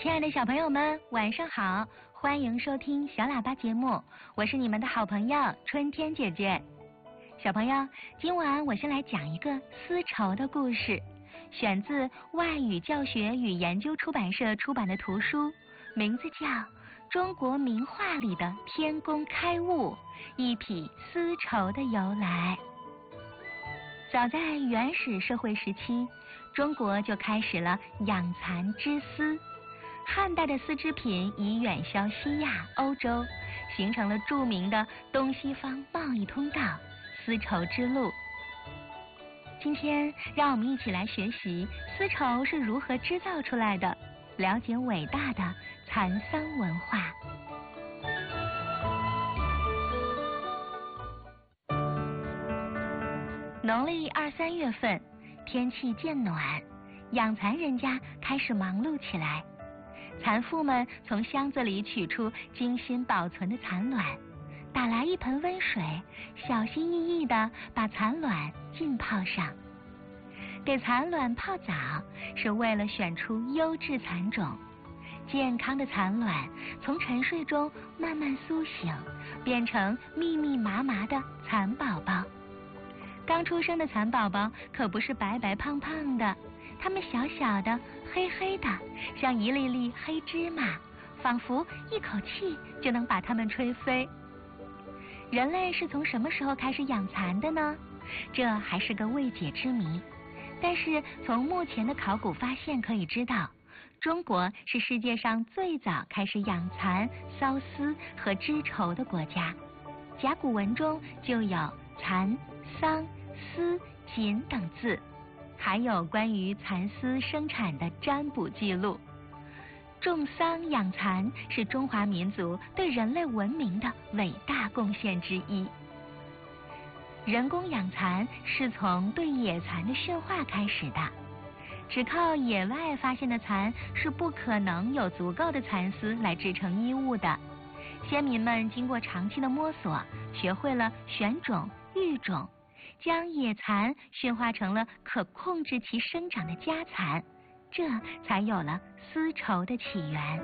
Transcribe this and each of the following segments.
亲爱的小朋友们，晚上好！欢迎收听小喇叭节目，我是你们的好朋友春天姐姐。小朋友，今晚我先来讲一个丝绸的故事，选自外语教学与研究出版社出版的图书，名字叫《中国名画里的天工开物：一匹丝绸的由来》。早在原始社会时期，中国就开始了养蚕织丝。汉代的丝织品已远销西亚、欧洲，形成了著名的东西方贸易通道——丝绸之路。今天，让我们一起来学习丝绸是如何制造出来的，了解伟大的蚕桑文化。农历2、3月份，天气渐暖，养蚕人家开始忙碌起来。蚕妇们从箱子里取出精心保存的蚕卵，打来一盆温水，小心翼翼地把蚕卵浸泡上。给蚕卵泡澡是为了选出优质蚕种，健康的蚕卵从沉睡中慢慢苏醒，变成密密麻麻的蚕宝宝。刚出生的蚕宝宝可不是白白胖胖的，它们小小的、黑黑的，像一粒粒黑芝麻，仿佛一口气就能把它们吹飞。人类是从什么时候开始养蚕的呢？这还是个未解之谜。但是从目前的考古发现可以知道，中国是世界上最早开始养蚕、缫丝和织绸的国家。甲骨文中就有蚕、桑、丝、锦等字，还有关于蚕丝生产的占卜记录。种桑养蚕是中华民族对人类文明的伟大贡献之一。人工养蚕是从对野蚕的驯化开始的，只靠野外发现的蚕是不可能有足够的蚕丝来制成衣物的。先民们经过长期的摸索，学会了选种、育种，将野蚕驯化成了可控制其生长的家蚕，这才有了丝绸的起源。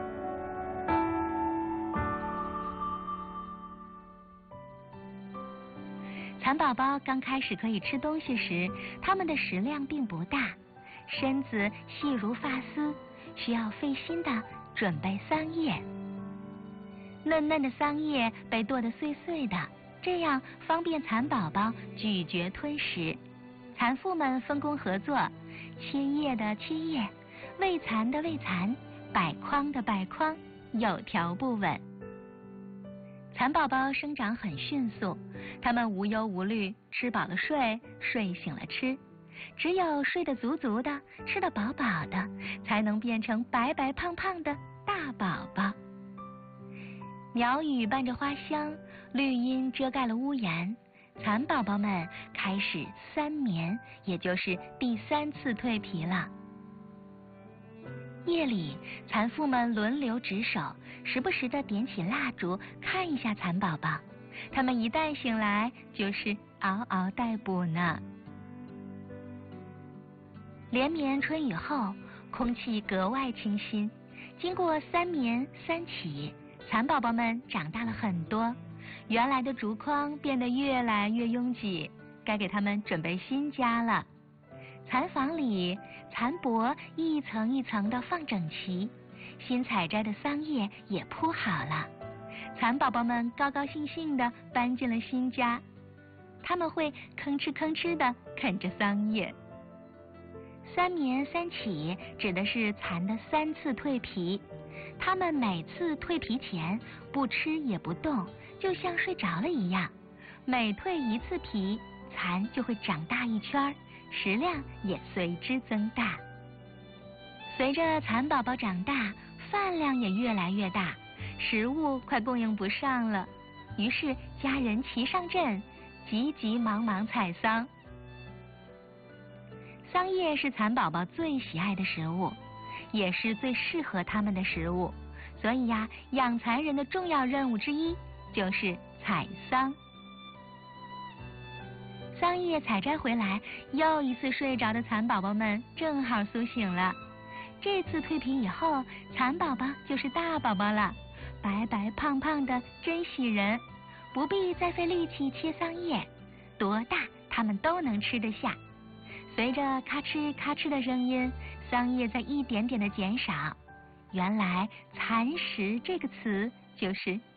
蚕宝宝刚开始可以吃东西时，它们的食量并不大，身子细如发丝，需要费心地准备桑叶。嫩嫩的桑叶被剁得碎碎的，这样方便蚕宝宝咀嚼吞食。蚕妇们分工合作，切叶的切叶，喂蚕的喂蚕，摆筐的摆筐，有条不紊。蚕宝宝生长很迅速，它们无忧无虑，吃饱了睡，睡醒了吃。只有睡得足足的，吃得饱饱的，才能变成白白胖胖的大宝宝。鸟语伴着花香，绿荫遮盖了屋檐，蚕宝宝们开始3眠，也就是第3次蜕皮了。夜里，蚕妇们轮流值守，时不时地点起蜡烛看一下蚕宝宝。它们一旦醒来，就是嗷嗷待哺呢。连绵春雨后，空气格外清新。经过3眠3起，蚕宝宝们长大了很多，原来的竹筐变得越来越拥挤，该给它们准备新家了。蚕房里，蚕帛一层一层地放整齐，新采摘的桑叶也铺好了。蚕宝宝们高高兴兴地搬进了新家，他们会吭哧吭哧地啃着桑叶。3眠3起指的是蚕的3次蜕皮，它们每次蜕皮前不吃也不动，就像睡着了一样。每蜕1次皮，蚕就会长大1圈，食量也随之增大。随着蚕宝宝长大，饭量也越来越大，食物快供应不上了，于是家人齐上阵，急急忙忙采桑。桑叶是蚕宝宝最喜爱的食物，也是最适合它们的食物，所以呀，养蚕人的重要任务之一就是采桑。桑叶采摘回来，又一次睡着的蚕宝宝们正好苏醒了。 这次蜕皮以后，蚕宝宝就是大宝宝了，白白胖胖的，真喜人，不必再费力气切桑叶，多大它们都能吃得下。随着咔哧咔哧的声音，桑叶在一点点的减少。原来蚕食这个词就是